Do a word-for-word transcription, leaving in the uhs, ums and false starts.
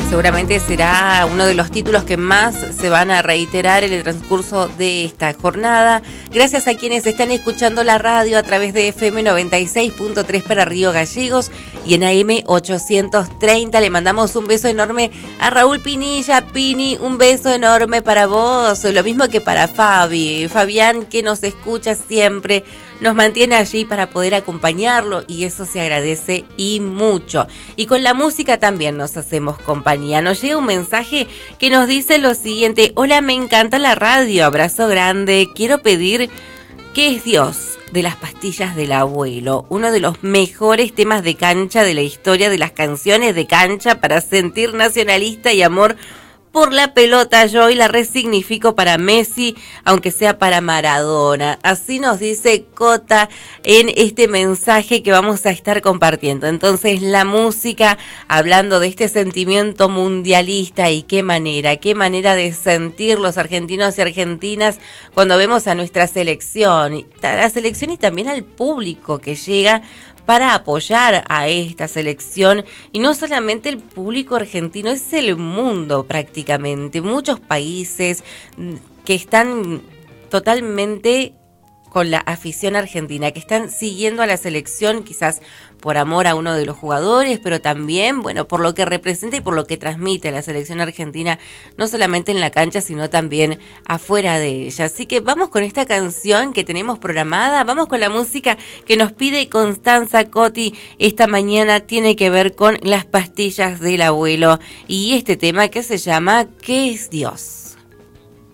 Seguramente será uno de los títulos que más se van a reiterar en el transcurso de esta jornada. Gracias a quienes están escuchando la radio a través de F M noventa y seis punto tres para Río Gallegos y en A M ochocientos treinta. Le mandamos un beso enorme a Raúl Pinilla. Pini, un beso enorme para vos. Lo mismo que para Fabi. Fabián, que nos escucha siempre, nos mantiene allí para poder acompañarlo y eso se agradece y mucho. Y con la música también nos hacemos compañía. Nos llega un mensaje que nos dice lo siguiente: hola, me encanta la radio, abrazo grande, quiero pedir ¿Qué es Dios? De las pastillas del abuelo, uno de los mejores temas de cancha de la historia de las canciones de cancha para sentir nacionalista y amor por la pelota. Yo hoy la resignifico para Messi, aunque sea para Maradona. Así nos dice Cota en este mensaje que vamos a estar compartiendo. Entonces, la música, hablando de este sentimiento mundialista y qué manera, qué manera de sentir los argentinos y argentinas cuando vemos a nuestra selección, a la selección y también al público que llega para apoyar a esta selección, y no solamente el público argentino, es el mundo prácticamente, muchos países que están totalmente con la afición argentina, que están siguiendo a la selección quizás por amor a uno de los jugadores, pero también, bueno, por lo que representa y por lo que transmite la selección argentina, no solamente en la cancha, sino también afuera de ella. Así que vamos con esta canción que tenemos programada, vamos con la música que nos pide Constanza Coti esta mañana, tiene que ver con las pastillas del abuelo y este tema que se llama ¿Qué es Dios?